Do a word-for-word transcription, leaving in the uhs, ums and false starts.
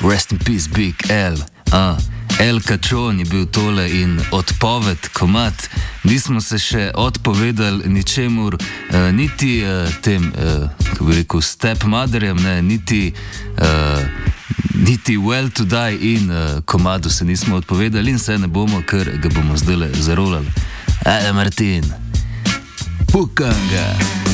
Rest in peace, Big L. Uh. El Cajon je bil tole in odpoved komad. Nismo se še odpovedali ničemur, uh, niti uh, tem, uh, kako bi rekel, stepmotherjem, ne, niti, uh, niti Well to Die in uh, komadu se nismo odpovedali in se ne bomo, ker ga bomo zdaj zarolali. Ajde, Martin, pukam ga.